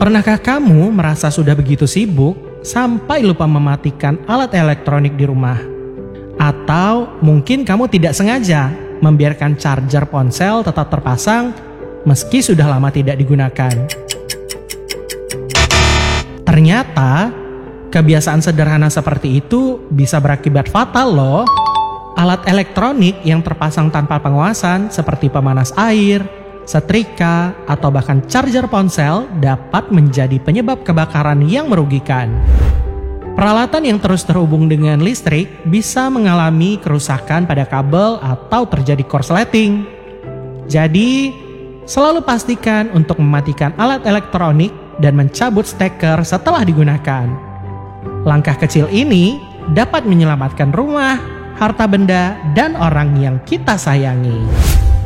Pernahkah kamu merasa sudah begitu sibuk sampai lupa mematikan alat elektronik di rumah? Atau mungkin kamu tidak sengaja membiarkan charger ponsel tetap terpasang meski sudah lama tidak digunakan. Ternyata, kebiasaan sederhana seperti itu bisa berakibat fatal loh. Alat elektronik yang terpasang tanpa pengawasan seperti pemanas air, setrika, atau bahkan charger ponsel dapat menjadi penyebab kebakaran yang merugikan. Peralatan yang terus terhubung dengan listrik bisa mengalami kerusakan pada kabel atau terjadi korsleting. Jadi, selalu pastikan untuk mematikan alat elektronik dan mencabut steker setelah digunakan. Langkah kecil ini dapat menyelamatkan rumah, harta benda, dan orang yang kita sayangi.